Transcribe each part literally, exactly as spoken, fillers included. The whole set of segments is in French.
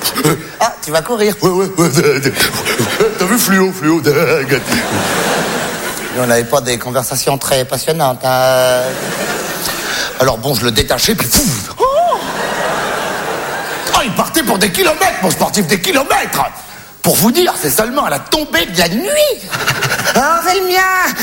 Ah, tu vas courir. Ouais, ouais, ouais. T'as vu fluo, fluo. On n'avait pas des conversations très passionnantes. Hein. Alors bon, je le détachais, puis pouf. Oh, oh, il partait pour des kilomètres, mon sportif, des kilomètres. Pour vous dire, c'est seulement à la tombée de la nuit. Ah, c'est le mien.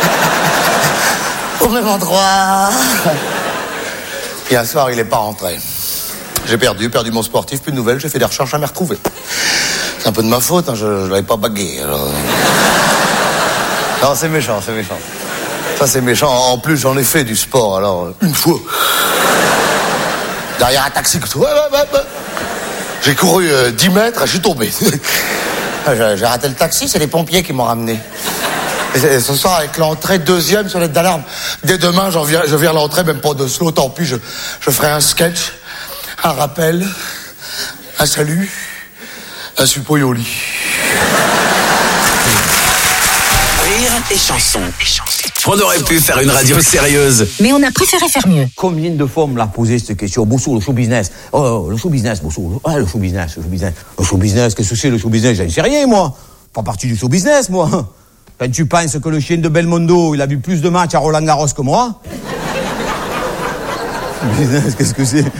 Au même endroit. Et un soir, il n'est pas rentré. J'ai perdu, perdu mon sportif, plus de nouvelles, j'ai fait des recherches, jamais retrouvé. C'est un peu de ma faute, hein, je ne l'avais pas bagué. Alors... Non, c'est méchant, c'est méchant. Ça, c'est méchant. En plus, j'en ai fait du sport, alors, une fois. Derrière un taxi, ouais, ouais, ouais, ouais. J'ai couru euh, dix mètres, je suis tombé. J'ai raté le taxi, c'est les pompiers qui m'ont ramené. Et ce soir, avec l'entrée deuxième sur l'aide d'alarme, dès demain, j'en viens, je viens à l'entrée, même pas de slow, tant pis, je, je ferai un sketch, un rappel, un salut, un suppôt au lit. Rire et chanson. On aurait pu faire une radio sérieuse. Mais on a préféré faire mieux. Combien de fois on me l'a posé cette question? Bosso, le show business. Oh, le show business, Bosso. Ah, le show business, le show business. Le show business, qu'est-ce que c'est le show business? J'en sais rien, moi. Pas partie du show business, moi. Quand tu penses que le chien de Belmondo, il a vu plus de matchs à Roland Garros que moi. Business, qu'est-ce que c'est?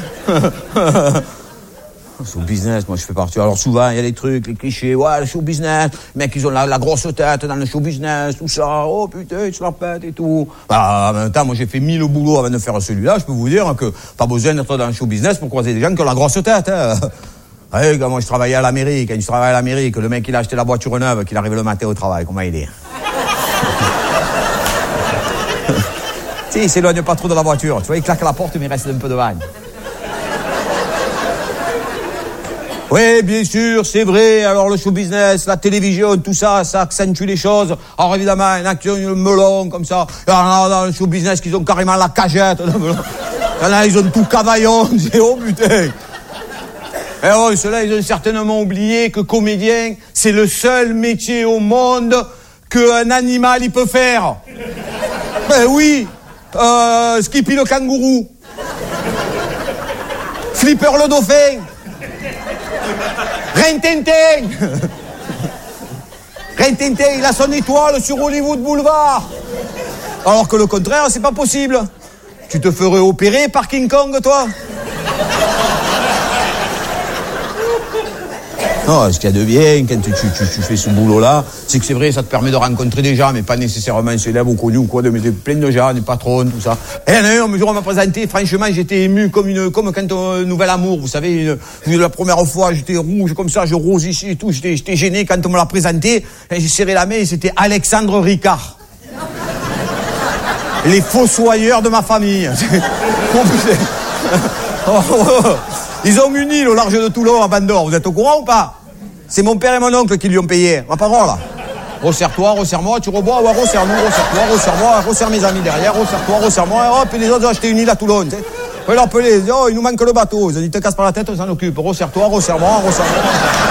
Show business, moi je fais partie. Alors souvent, il y a des trucs, les clichés. Ouais, le show business. Les mecs, ils ont la, la grosse tête dans le show business, tout ça. Oh putain, ils se la pètent et tout. Bah, en même temps, moi j'ai fait mille boulots avant de faire celui-là. Je peux vous dire que pas besoin d'être dans le show business pour croiser des gens qui ont la grosse tête. Hein. Ouais, quand moi je travaillais à l'Amérique, quand je travaillais à l'Amérique, le mec il a acheté la voiture neuve, qu'il arrive le matin au travail, comment il est? Tu sais, il s'éloigne pas trop de la voiture. Tu vois, il claque la porte, mais il reste un peu devant. Oui, bien sûr, c'est vrai. Alors, le show business, la télévision, tout ça, ça accentue les choses. Alors, évidemment, une action, le melon, comme ça. Alors, dans le show business, ils ont carrément la cagette. Il y en a, ils ont tout cavaillon. Oh, putain. Et oh, ceux-là, ils ont certainement oublié que comédien, c'est le seul métier au monde qu'un animal, il peut faire. Ben oui. Euh, Skippy le kangourou. Flipper le dauphin. Rintintin. Rintintin, il a son étoile sur Hollywood Boulevard. Alors que le contraire, c'est pas possible. Tu te ferais opérer par King Kong, toi? Non, ce qu'il y a de bien quand tu, tu, tu fais ce boulot-là, c'est que c'est vrai, ça te permet de rencontrer des gens, mais pas nécessairement célèbres ou connus ou quoi, de mettre plein de gens, des patrons, tout ça. Et un jour, on m'a présenté, franchement, j'étais ému comme une, comme quand un nouvel amour, vous savez, une, la première fois, j'étais rouge comme ça, je rose ici et tout, j'étais, j'étais gêné quand on me l'a présenté, et j'ai serré la main et c'était Alexandre Ricard. Les fossoyeurs de ma famille. Ils ont une île au large de Toulon, à Bandor. Vous êtes au courant ou pas? C'est mon père et mon oncle qui lui ont payé. Ma parole, là. Resserre-toi, resserre-moi, tu rebois, ouais, resserre-nous, resserre-toi, resserre-moi, resserre mes amis derrière, resserre-toi, resserre-moi, et hop, et les autres ont acheté une île à Toulon, tu sais. Vous pouvez l'appeler, oh, il nous manque le bateau. Ils ont dit, te casse pas la tête, on s'en occupe. Resserre-toi, resserre-moi, resserre-moi.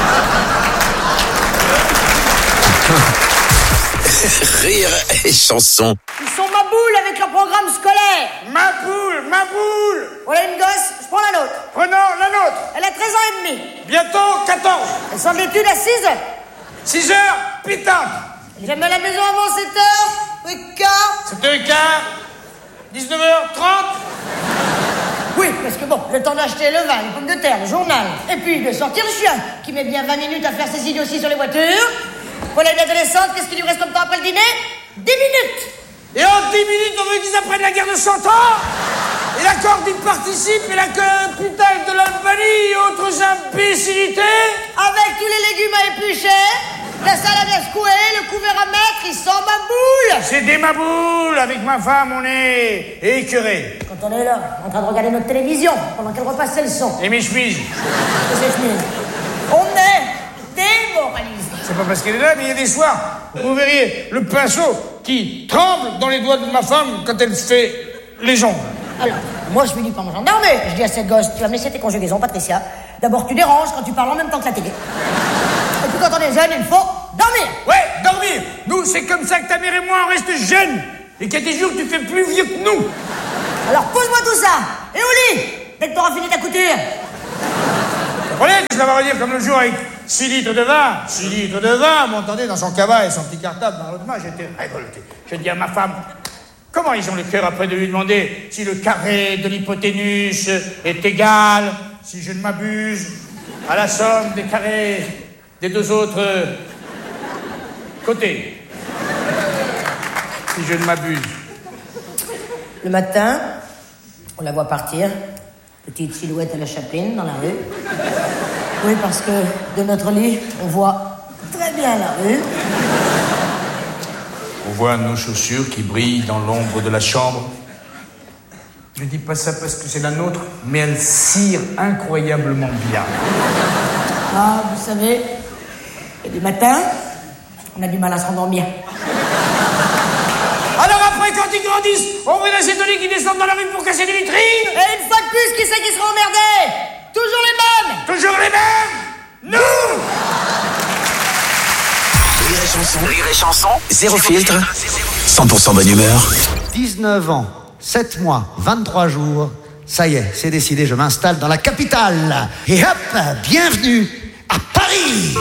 Rire et chanson. Ils sont ma boule avec leur programme scolaire. Ma boule, ma boule. Voilà une gosse, je prends la nôtre. Prenons la nôtre. Elle a treize ans et demi. Bientôt quatorze. Elle sort de l'étude à six heures. six heures, putain. J'aime à la maison avant sept heures. huit quart. sept heures quinze. dix-neuf heures trente. Oui, parce que bon, le temps d'acheter le vin, les pommes de terre, le journal. Et puis de sortir le chien, qui met bien vingt minutes à faire ses idioties sur les voitures. Voilà une adolescente, qu'est-ce qu'il lui reste comme temps après le dîner? dix minutes. Et en dix minutes, on veut qu'ils apprennent la guerre de cent ans. Et la corde, il participe, et la que putain de l'Albanie et autres imbécilités. Avec tous les légumes à éplucher, la salade à secouer, le couvert à mettre, il sent ma boule. C'est des maboules. Avec ma femme, on est écœurés. Quand on est là, en train de regarder notre télévision, pendant qu'elle repassait le son. Et mes chemises. Et ses chemises. On est démoralisés. C'est pas parce qu'elle est là, mais il y a des soirs, vous verriez le pinceau qui tremble dans les doigts de ma femme quand elle fait les jambes. Alors, moi je finis par me gendarmer. Je dis à cette gosse, tu vas me laisser tes conjugaisons, Patricia. D'abord, tu déranges quand tu parles en même temps que la télé. Et puis quand on est jeune, il faut dormir. Ouais, dormir. Nous, c'est comme ça que ta mère et moi, on reste jeunes. Et qu'il y a des jours, tu fais plus vieux que nous. Alors, pose-moi tout ça. Et au lit, dès que t'auras fini ta couture. comprenez ce que ça va dire comme le jour avec six litres de vin, six litres de vin, m'entendez, dans son cabas et son petit cartable dans l'autre main, j'étais révolté. Je dis à ma femme, comment ils ont le cœur après de lui demander si le carré de l'hypoténuse est égal, si je ne m'abuse, à la somme des carrés des deux autres côtés. Si je ne m'abuse. Le matin, on la voit partir, petite silhouette à la Chaplin dans la rue. Oui, parce que de notre lit, on voit très bien la rue. On voit nos chaussures qui brillent dans l'ombre de la chambre. Je dis pas ça parce que c'est la nôtre, mais elle cire incroyablement bien. Ah, vous savez, et du matin, on a du mal à se rendormir. Alors après, quand ils grandissent, on voit des étoilés qui descendent dans la rue pour casser des vitrines. Et une fois de plus, qui c'est qui sera emmerdé? Toujours les mêmes. Toujours les mêmes. Nous. Rire et chanson, rire et chanson, zéro filtre, cent pour cent bonne humeur. dix-neuf ans, sept mois, vingt-trois jours. Ça y est, c'est décidé, je m'installe dans la capitale. Et hop, bienvenue à Paris.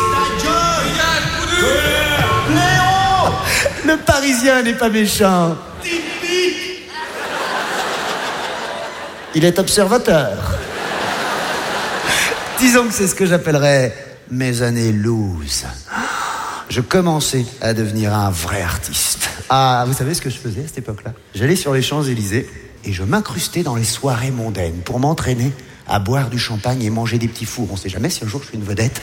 Léon, le Parisien n'est pas méchant. Il est observateur. Disons que c'est ce que j'appellerais mes années loose. Je commençais à devenir un vrai artiste. Ah, vous savez ce que je faisais à cette époque-là? J'allais sur les Champs-Élysées et je m'incrustais dans les soirées mondaines pour m'entraîner à boire du champagne et manger des petits fours. On sait jamais si un jour je suis une vedette.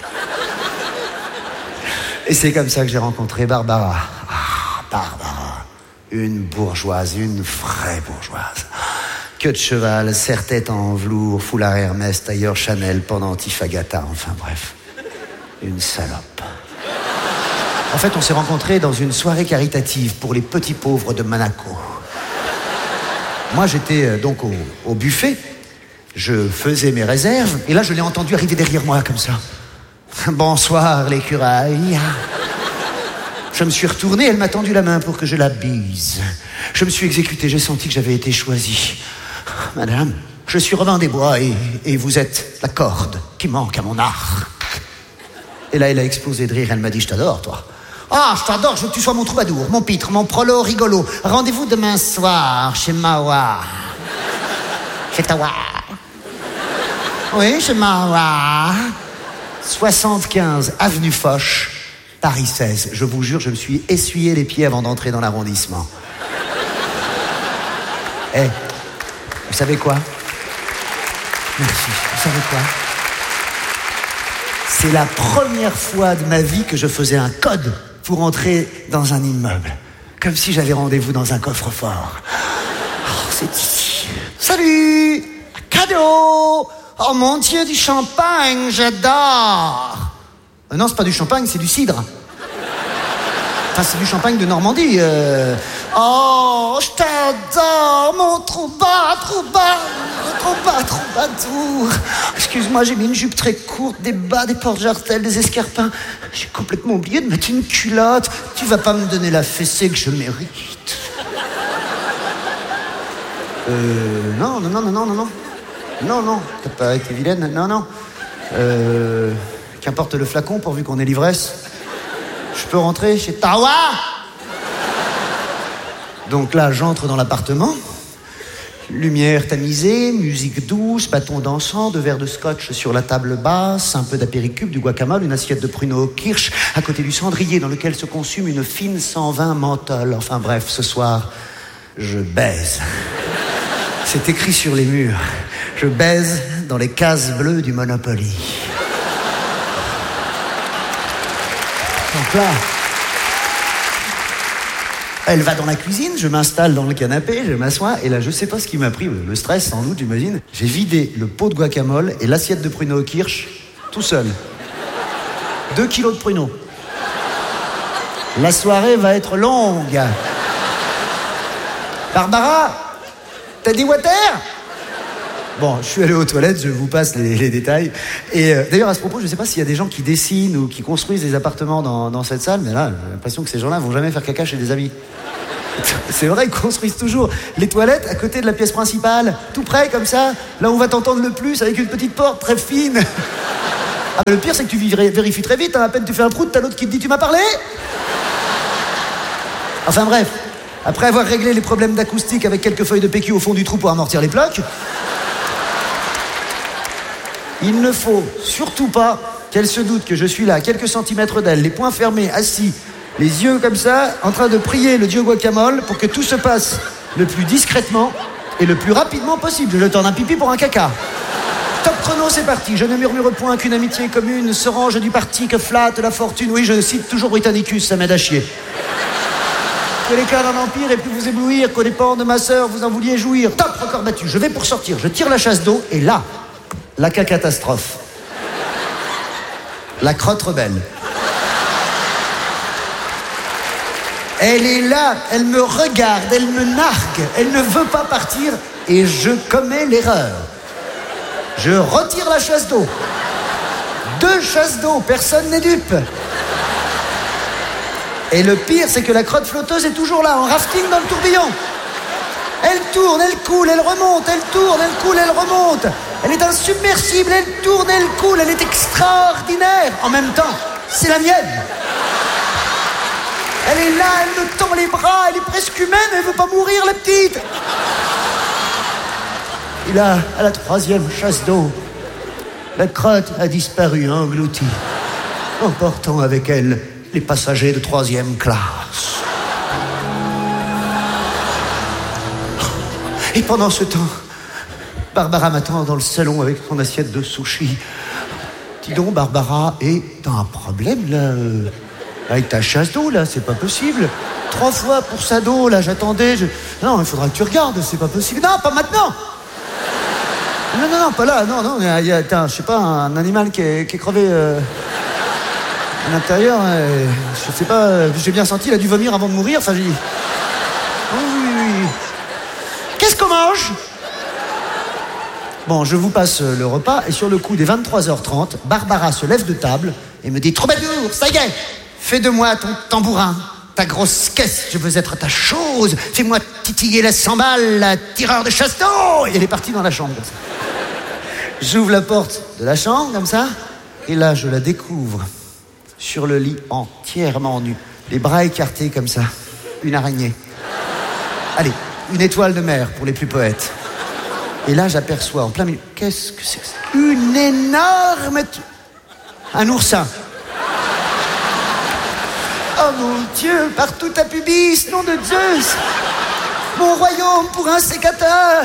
Et c'est comme ça que j'ai rencontré Barbara. Ah, Barbara. Une bourgeoise, une vraie bourgeoise. Queue de cheval, serre-tête en velours, foulard Hermès, tailleur Chanel, pendentif Agatha, enfin bref. Une salope. En fait, on s'est rencontrés dans une soirée caritative pour les petits pauvres de Monaco. Moi, j'étais euh, donc au, au buffet. Je faisais mes réserves. Et là, je l'ai entendu arriver derrière moi, comme ça. Bonsoir, l'écureuil. Je me suis retourné, elle m'a tendu la main pour que je la bise. Je me suis exécuté, j'ai senti que j'avais été choisi. Madame, je suis revint des bois et, et vous êtes la corde qui manque à mon arc. Et là, elle a explosé de rire, elle m'a dit, je t'adore, toi. Ah, je t'adore, je veux que tu sois mon troubadour, mon pitre, mon prolo rigolo. Rendez-vous demain soir chez Mawa. Chez Tawa. Oui, chez Mawa. soixante-quinze avenue Foch, Paris seize. Je vous jure, je me suis essuyé les pieds avant d'entrer dans l'arrondissement. Eh, hey, vous savez quoi? Merci, vous savez quoi? C'est la première fois de ma vie que je faisais un code pour entrer dans un immeuble. Comme si j'avais rendez-vous dans un coffre-fort. Oh, c'est ici. Salut! Cadeau! Oh mon Dieu, du champagne, j'adore! Euh, non, c'est pas du champagne, c'est du cidre. Enfin, c'est du champagne de Normandie. Euh... Oh, je t'adore, mon trouba, trouba, trouba, troubadour. Excuse-moi, j'ai mis une jupe très courte, des bas, des porte-jartelles, des escarpins. J'ai complètement oublié de mettre une culotte. Tu vas pas me donner la fessée que je mérite. Euh, non, non, non, non, non, non. Non, non, t'as pas été vilaine, non, non. Euh, qu'importe le flacon, pourvu qu'on ait l'ivresse. Je peux rentrer chez Tawa? Donc là, j'entre dans l'appartement. Lumière tamisée, musique douce, bâton d'encens, deux verres de scotch sur la table basse, un peu d'apéricube, du guacamole, une assiette de pruneaux au kirsch, à côté du cendrier dans lequel se consume une fine cent vingt menthol. Enfin bref, ce soir, je baise. C'est écrit sur les murs. Je baise dans les cases bleues du Monopoly. Donc là, elle va dans la cuisine, je m'installe dans le canapé, je m'assois, et là, je sais pas ce qui m'a pris, le stress sans doute, j'imagine. J'ai vidé le pot de guacamole et l'assiette de pruneaux au kirsch, tout seul. Deux kilos de pruneaux. La soirée va être longue. Barbara, t'as dit water? Bon, je suis allé aux toilettes, je vous passe les, les détails. Et euh, d'ailleurs, à ce propos, je ne sais pas s'il y a des gens qui dessinent ou qui construisent des appartements dans, dans cette salle, mais là, j'ai l'impression que ces gens-là vont jamais faire caca chez des amis. C'est vrai, ils construisent toujours les toilettes à côté de la pièce principale, tout près, comme ça, là où on va t'entendre le plus, avec une petite porte très fine. Ah, mais le pire, c'est que tu vérifie vérifies très vite, hein, à peine tu fais un prout, t'as l'autre qui te dit tu m'as parlé. Enfin bref, après avoir réglé les problèmes d'acoustique avec quelques feuilles de P Q au fond du trou pour amortir les plaques, il ne faut surtout pas qu'elle se doute que je suis là à quelques centimètres d'elle, les poings fermés, assis, les yeux comme ça, en train de prier le dieu guacamole pour que tout se passe le plus discrètement et le plus rapidement possible. Je le tourne un pipi pour un caca. Top chrono, c'est parti. Je ne murmure point qu'une amitié commune se range du parti que flatte la fortune. Oui, je cite toujours Britannicus, ça m'aide à chier. Que l'éclat d'un empire ait pu vous éblouir, qu'aux dépens de ma sœur vous en vouliez jouir. Top, record battu. Je vais pour sortir. Je tire la chasse d'eau et là, la catastrophe. La crotte rebelle. Elle est là, elle me regarde, elle me nargue, elle ne veut pas partir et je commets l'erreur. Je retire la chasse d'eau. Deux chasses d'eau, personne n'est dupe. Et le pire, c'est que la crotte flotteuse est toujours là, en rafting dans le tourbillon. Elle tourne, elle coule, elle remonte, elle tourne, elle coule, elle remonte. Elle est insubmersible, elle tourne, elle coule, elle est extraordinaire. En même temps, c'est la mienne. Elle est là, elle me tend les bras, elle est presque humaine, elle veut pas mourir, la petite. Et là, à la troisième chasse d'eau, la crotte a disparu, engloutie, emportant avec elle les passagers de troisième classe. Et pendant ce temps, Barbara m'attend dans le salon avec son assiette de sushi. Dis donc, Barbara, et t'as un problème, là euh, avec ta chasse d'eau, là, c'est pas possible. Trois fois pour sa dos, là, j'attendais. Je... Non, il faudra que tu regardes, c'est pas possible. Non, pas maintenant. Non, non, non, pas là, non, non. Il y a, attends, je sais pas, un animal qui est, qui est crevé euh, à l'intérieur. Euh, je sais pas, euh, j'ai bien senti, il a dû vomir avant de mourir. Enfin, j'ai dit... Oui, oui, oui. Qu'est-ce qu'on mange? Bon, je vous passe le repas, et sur le coup des vingt-trois heures trente, Barbara se lève de table et me dit « Troubadour, ça y est, fais de moi ton tambourin, ta grosse caisse, je veux être ta chose, fais-moi titiller la cent-balles, la tireur de chasse d'eau !» Et elle est partie dans la chambre, comme ça. J'ouvre la porte de la chambre, comme ça, et là, je la découvre sur le lit, entièrement nue, les bras écartés, comme ça, une araignée. Allez, une étoile de mer, pour les plus poètes. Et là, j'aperçois en plein milieu... Qu'est-ce que c'est que ça? Une énorme... Un oursin. Oh mon Dieu, partout à pubis, nom de Zeus. Mon royaume pour un sécateur.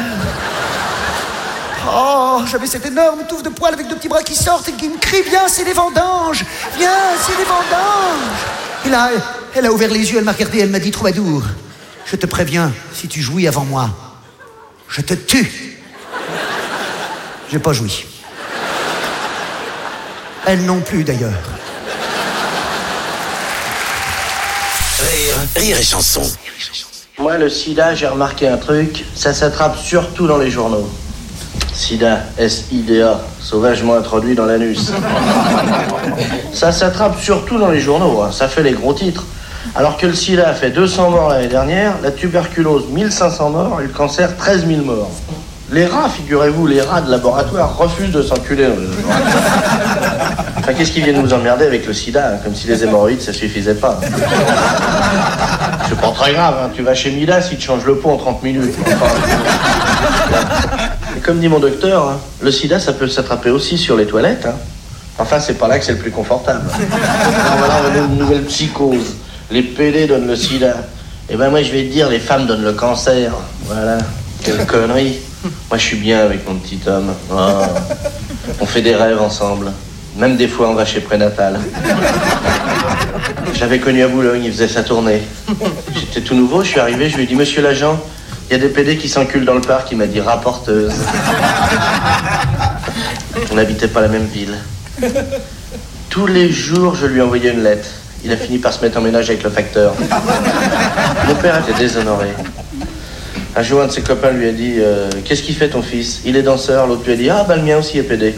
Oh, j'avais cette énorme touffe de poils avec deux petits bras qui sortent et qui me crient « Viens, c'est les vendanges! Viens, c'est les vendanges !» Et là, elle a ouvert les yeux, elle m'a regardé, elle m'a dit « Troubadour, je te préviens, si tu jouis avant moi, je te tue. » J'ai pas joui. Elle non plus, d'ailleurs. Rire, rire et chanson. Moi, le sida, j'ai remarqué un truc, ça s'attrape surtout dans les journaux. Sida, S I D A, sauvagement introduit dans l'anus. Ça s'attrape surtout dans les journaux, hein. Ça fait les gros titres. Alors que le sida a fait deux cents morts l'année dernière, la tuberculose mille cinq cents morts et le cancer treize mille morts. Les rats, figurez-vous, les rats de laboratoire refusent de s'enculer. Enfin, qu'est-ce qu'ils viennent nous emmerder avec le sida, hein, comme si les hémorroïdes, ça suffisait pas. C'est pas très grave, hein. Tu vas chez Midas, il te change le pot en trente minutes. Enfin, et comme dit mon docteur, hein, le sida, ça peut s'attraper aussi sur les toilettes. Hein. Enfin, c'est pas là que c'est le plus confortable. Alors, voilà, une nouvelle psychose. Les P D donnent le sida. Et ben moi, je vais te dire, les femmes donnent le cancer. Voilà, quelle connerie. Moi, je suis bien avec mon petit homme. Oh. On fait des rêves ensemble. Même des fois, on va chez Prénatal. J'avais connu à Boulogne, il faisait sa tournée. J'étais tout nouveau, je suis arrivé, je lui ai dit « Monsieur l'agent, il y a des P D qui s'enculent dans le parc. » Il m'a dit « Rapporteuse. » On n'habitait pas la même ville. Tous les jours, je lui envoyais une lettre. Il a fini par se mettre en ménage avec le facteur. Mon père était déshonoré. Un jour, un de ses copains lui a dit euh, « Qu'est-ce qu'il fait ton fils? Il est danseur. » L'autre lui a dit « Ah, bah le mien aussi est P D. »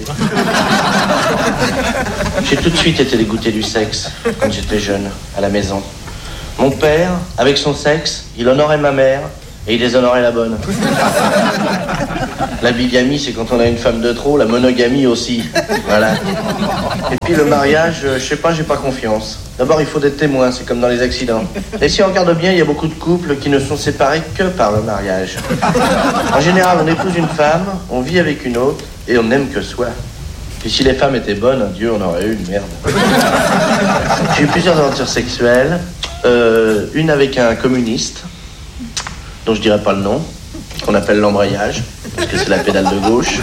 J'ai tout de suite été dégoûté du sexe quand j'étais jeune, à la maison. Mon père, avec son sexe, il honorait ma mère et il déshonorait la bonne. La bigamie, c'est quand on a une femme de trop, la monogamie aussi. Voilà. Et puis le mariage, euh, je sais pas, j'ai pas confiance. D'abord, il faut des témoins, c'est comme dans les accidents. Et si on regarde bien, il y a beaucoup de couples qui ne sont séparés que par le mariage. En général, on épouse une femme, on vit avec une autre, et on n'aime que soi. Puis si les femmes étaient bonnes, Dieu, on aurait eu une merde. J'ai eu plusieurs aventures sexuelles. Euh, une avec un communiste, dont je dirais pas le nom, qu'on appelle l'embrayage, parce que c'est la pédale de gauche.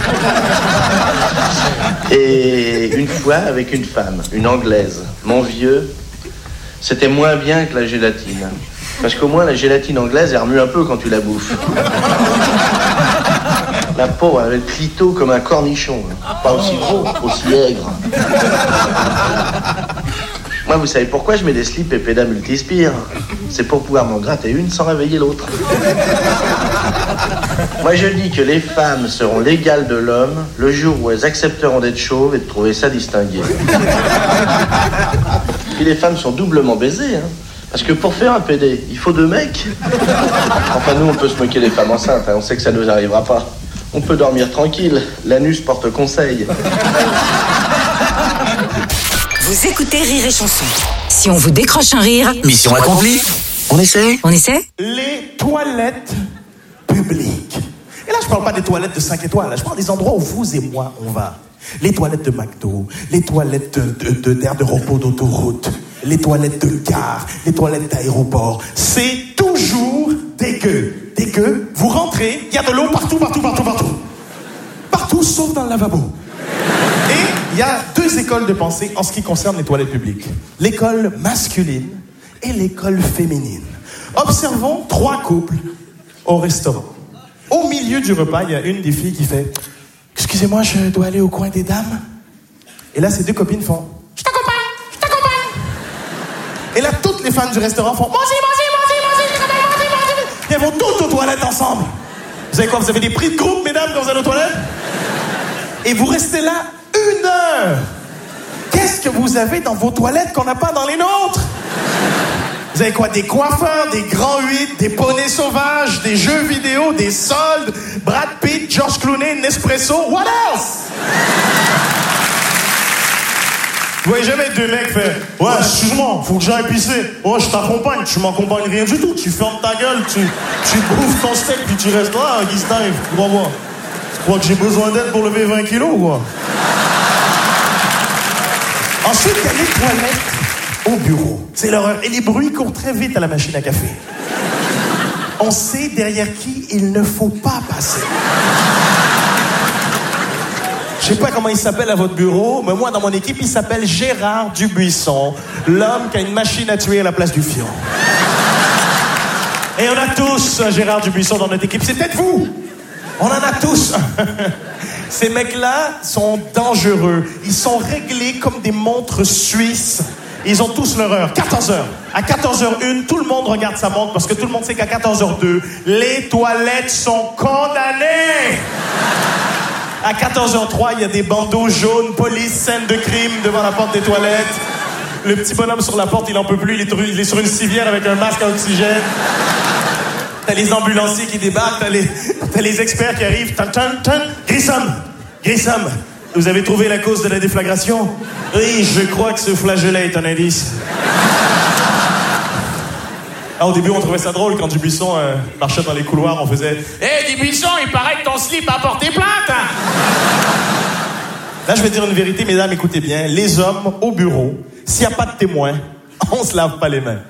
Et une fois avec une femme, une anglaise. Mon vieux, c'était moins bien que la gélatine. Parce qu'au moins, la gélatine anglaise, elle remue un peu quand tu la bouffes. La peau avait le clito comme un cornichon. Pas aussi gros, aussi aigre. Moi, vous savez pourquoi je mets des slips et pédas multispire? C'est pour pouvoir m'en gratter une sans réveiller l'autre. Moi, je dis que les femmes seront l'égale de l'homme le jour où elles accepteront d'être chauves et de trouver ça distingué. Puis les femmes sont doublement baisées, hein. Parce que pour faire un pédé, il faut deux mecs. Enfin, nous, on peut se moquer des femmes enceintes, hein. On sait que ça ne nous arrivera pas. On peut dormir tranquille, l'anus porte conseil. Vous écoutez Rire et Chanson. Si on vous décroche un rire... Mission accomplie. On essaie On essaie? Les toilettes publiques. Et là, je parle pas des toilettes de cinq étoiles, là, je parle des endroits où vous et moi, on va. Les toilettes de McDo, les toilettes de, de, de, d'aire de repos d'autoroute, les toilettes de gare, les toilettes d'aéroport. C'est toujours dégueu. Dégueu. Vous rentrez, il y a de l'eau partout, partout, partout, partout. Partout, sauf dans le lavabo. Et il y a deux écoles de pensée en ce qui concerne les toilettes publiques. L'école masculine et l'école féminine. Observons trois couples au restaurant. Au milieu du repas, il y a une des filles qui fait « Excusez-moi, je dois aller au coin des dames ?» Et là, ses deux copines font « Je t'accompagne, je t'accompagne !» Et là, toutes les femmes du restaurant font « Moi aussi, moi aussi, moi aussi, moi aussi, je t'accompagne, moi aussi, moi aussi !» Et elles vont toutes aux toilettes ensemble. Vous savez quoi, vous avez des prix de groupe, mesdames, quand vous allez aux toilettes? Et vous restez là une heure. Qu'est-ce que vous avez dans vos toilettes qu'on n'a pas dans les nôtres? Vous avez quoi? Des coiffeurs, des grands huit, des poneys sauvages, des jeux vidéo, des soldes, Brad Pitt, George Clooney, Nespresso, what else? Vous voyez jamais deux mecs faire « Ouais, excuse-moi, faut que j'aille pisser. Ouais, je t'accompagne. Tu m'accompagnes rien du tout. Tu fermes ta gueule, tu, tu bouffes ton steak, puis tu restes là, Guy Steve. Tu crois quoi? Tu crois que j'ai besoin d'aide pour lever vingt kilos, quoi? » Ensuite, il y a les toilettes au bureau. C'est l'horreur. Et les bruits courent très vite à la machine à café. On sait derrière qui il ne faut pas passer. Je sais pas comment il s'appelle à votre bureau, mais moi, dans mon équipe, il s'appelle Gérard Dubuisson, l'homme qui a une machine à tuer à la place du fion. Et on a tous un Gérard Dubuisson dans notre équipe. C'est peut-être vous. On en a tous. Ces mecs-là sont dangereux. Ils sont réglés comme des montres suisses. Ils ont tous leur heure. quatorze heures. À quatorze heures une, tout le monde regarde sa montre parce que tout le monde sait qu'à quatorze heures deux, les toilettes sont condamnées. À quatorze heures trois, il y a des bandeaux jaunes, police, scène de crime devant la porte des toilettes. Le petit bonhomme sur la porte, il en peut plus. Il est, il est sur une civière avec un masque à oxygène. T'as les ambulanciers qui débarquent, t'as les, t'as les experts qui arrivent. Tan, tan, tan. Grissom, Grissom, vous avez trouvé la cause de la déflagration? Oui, je crois que ce flageolet est un indice. Ah, au début, on trouvait ça drôle quand Dubuisson euh, marchait dans les couloirs, on faisait « Hé, hey, Dubuisson, il paraît que ton slip a porté plainte! Hein? » Là, je vais dire une vérité, mesdames, écoutez bien. Les hommes, au bureau, s'il n'y a pas de témoin, on se lave pas les mains.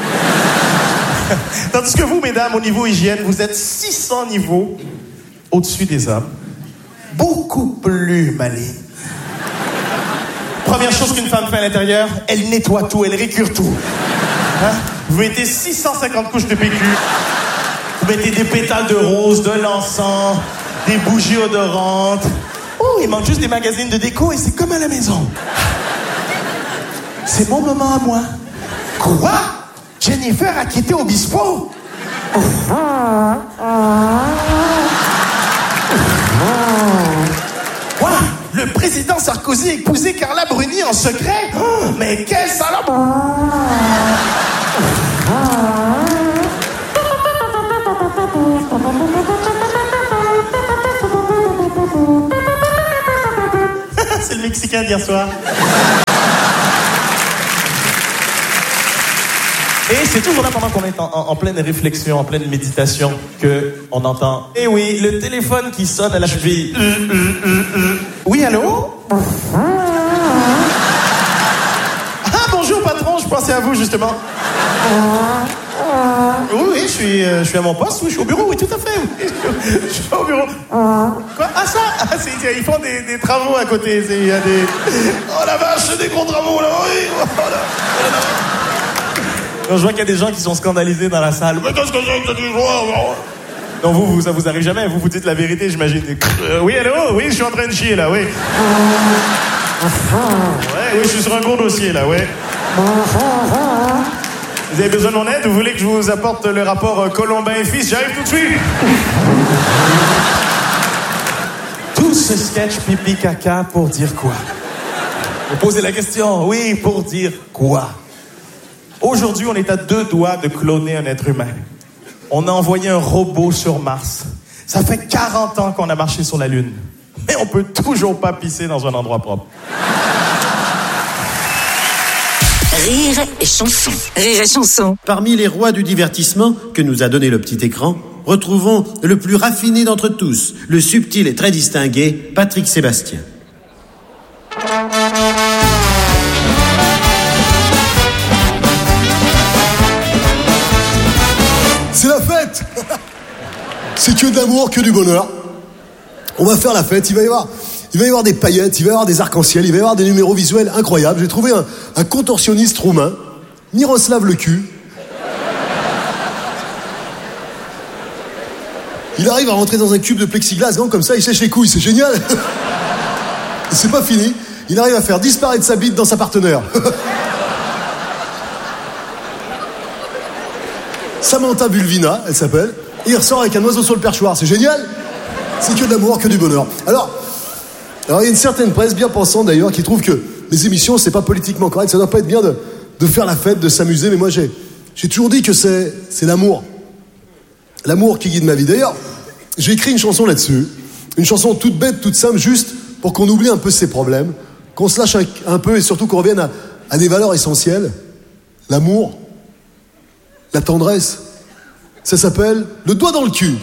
Tandis que vous, mesdames, au niveau hygiène, vous êtes six cents niveaux au-dessus des hommes. Beaucoup plus maligne. Première chose qu'une femme fait à l'intérieur, elle nettoie tout, elle récure tout. Hein? Vous mettez six cent cinquante couches de P Q. Vous mettez des pétales de rose, de l'encens, des bougies odorantes. Oh, il manque juste des magazines de déco et c'est comme à la maison. C'est mon moment à moi. Quoi? Jennifer a quitté Obispo? Quoi? Le président Sarkozy a épousé Carla Bruni en secret? Oh, mais quelle salope! le Mexicain d'hier soir. Et c'est toujours là, pendant qu'on est en, en, en pleine réflexion, en pleine méditation, que on entend. Eh oui, le téléphone qui sonne à la cheville. Euh, euh, euh, euh. Oui, allô? Ah, bonjour patron, je pensais à vous justement. Oui, oui, je suis, euh, je suis à mon poste, oui, je suis au bureau, oui, tout à fait. Oui, je suis au bureau. Quoi? Ah, ça? Ah, c'est, ils font des, des travaux à côté. Il y a des. Oh la vache, des gros travaux là. Oui, oh, là. Quand je vois qu'il y a des gens qui sont scandalisés dans la salle. Mais qu'est-ce que c'est que cette histoire? Non, vous, vous, ça vous arrive jamais. Vous vous dites la vérité, j'imagine. Euh, oui, allô? Oui, je suis en train de chier là, oui. Ouais, oui, je suis sur un gros dossier là, ouais. Vous avez besoin de mon aide? Vous voulez que je vous apporte le rapport Colombin et Fils? J'arrive tout de suite. Tout ce sketch pipi caca pour dire quoi? Vous posez la question. Oui, pour dire quoi? Aujourd'hui, on est à deux doigts de cloner un être humain. On a envoyé un robot sur Mars. Ça fait quarante ans qu'on a marché sur la Lune. Mais on peut toujours pas pisser dans un endroit propre. Rire et chanson. Rire et chanson. Parmi les rois du divertissement que nous a donné le petit écran, retrouvons le plus raffiné d'entre tous, le subtil et très distingué Patrick Sébastien. C'est la fête. C'est que de l'amour, que du bonheur. On va faire la fête, il va y avoir, il va y avoir des paillettes, il va y avoir des arcs-en-ciel, il va y avoir des numéros visuels incroyables. J'ai trouvé un, un contorsionniste roumain, Miroslav le cul. Il arrive à rentrer dans un cube de plexiglas grand comme ça, il sèche les couilles, c'est génial. Et c'est pas fini, il arrive à faire disparaître sa bite dans sa partenaire. Samantha Bulvina, elle s'appelle, et il ressort avec un oiseau sur le perchoir, c'est génial. C'est que de l'amour, que du bonheur. Alors, alors il y a une certaine presse bien pensante d'ailleurs qui trouve que les émissions c'est pas politiquement correct, ça doit pas être bien de, de faire la fête, de s'amuser, mais moi j'ai, j'ai toujours dit que c'est, c'est l'amour. L'amour qui guide ma vie. D'ailleurs, j'ai écrit une chanson là-dessus, une chanson toute bête, toute simple, juste pour qu'on oublie un peu ses problèmes, qu'on se lâche un, un peu et surtout qu'on revienne à, à des valeurs essentielles. L'amour, la tendresse, ça s'appelle le doigt dans le cul.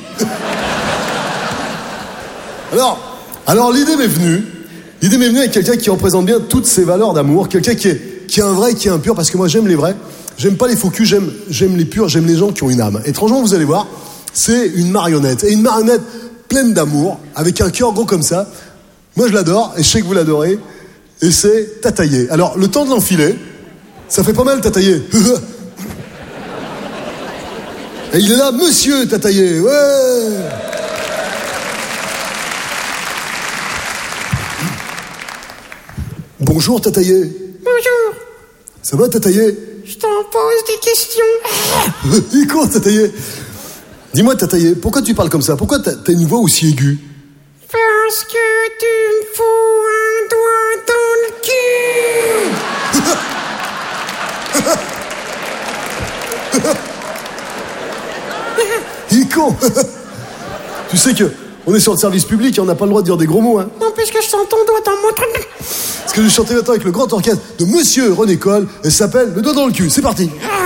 Alors, alors l'idée m'est venue, l'idée m'est venue avec quelqu'un qui représente bien toutes ces valeurs d'amour, quelqu'un qui est, qui est un vrai, qui est un pur, parce que moi j'aime les vrais, j'aime pas les faux culs, j'aime, j'aime les purs, j'aime les gens qui ont une âme. Étrangement, vous allez voir, c'est une marionnette, et une marionnette pleine d'amour, avec un cœur gros comme ça. Moi je l'adore, et je sais que vous l'adorez, et c'est Tataillé. Alors, le temps de l'enfiler, ça fait pas mal Tataillé. Et il est là, monsieur Tataillé, ouais. Bonjour Tataillé. Bonjour. Ça va Tataillé? Je t'en pose des questions. Il est con Tataillé. Dis-moi Tataillé, pourquoi tu parles comme ça? Pourquoi t'as, t'as une voix aussi aiguë? Parce que tu me fous un doigt dans le cul. Il est con. Tu sais que on est sur le service public et on n'a pas le droit de dire des gros mots, hein. Non, puisque je sens ton doigt dans mon truc. Parce que je vais chanter maintenant avec le grand orchestre de Monsieur René Coll, elle s'appelle Le doigt dans le cul. C'est parti. Ah.